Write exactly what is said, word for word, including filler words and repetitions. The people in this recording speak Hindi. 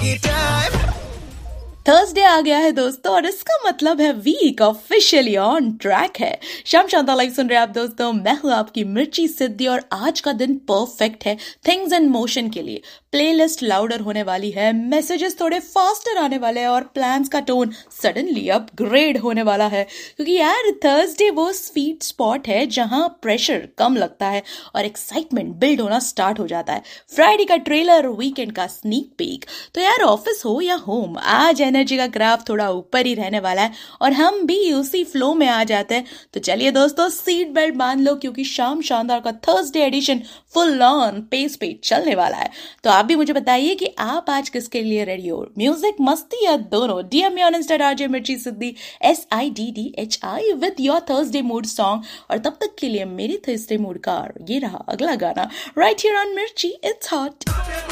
थर्सडे आ गया है दोस्तों और इसका मतलब है वीक ऑफिशियली ऑन ट्रैक है। शाम शांता लाइव सुन रहे हैं आप दोस्तों, मैं हूँ आपकी मिर्ची सिद्धि और आज का दिन परफेक्ट है थिंग्स इन मोशन के लिए। प्लेलिस्ट लाउडर होने वाली है, मैसेजेस थोड़े फास्टर आने वाले हैं और प्लान्स का टोन सडनली अपग्रेड होने वाला है, क्योंकि यार थर्सडे वो स्वीट स्पॉट है जहां प्रेशर कम लगता है और एक्साइटमेंट बिल्ड होना स्टार्ट हो जाता है। फ्राइडे का ट्रेलर, वीकेंड का स्नीक पीक। तो यार ऑफिस हो या होम, आज एनर्जी का ग्राफ थोड़ा ऊपर ही रहने वाला है और हम भी उसी फ्लो में आ जाते हैं। तो चलिए दोस्तों, सीट बेल्ट बांध लो क्योंकि शाम शानदार का Thursday addition full on pace पे चलने वाला है। तो आप भी मुझे बताइए कि आप आज किसके लिए रेडी हो, म्यूजिक, मस्ती या दोनों? DM me on Insta RJ मिर्ची सिद्धि S I D D H I with your Thursday mood song. और तब तक के लिए मेरी थर्सडे मूड का ये रहा अगला गाना राइट हियर ऑन मिर्ची, इट्स हॉट।